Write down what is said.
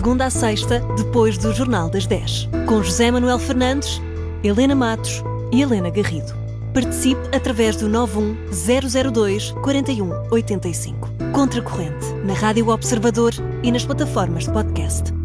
segunda à sexta, depois do Jornal das 10. Com José Manuel Fernandes, Helena Matos e Helena Garrido. Participe através do 91002-4185. Contracorrente, na Rádio Observador e nas plataformas de podcast.